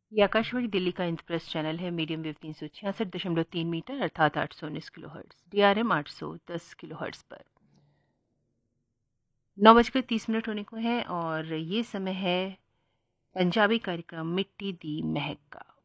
ये आकाशवाणी दिल्ली का इंद्रप्रस्थ चैनल है। मीडियम वेव 366.3 मीटर अर्थात 819 kilo hertz, DRM 810 kilo hertz पर 9:30 होने को है और ये समय है पंजाबी कार्यक्रम मिट्टी दी महक का।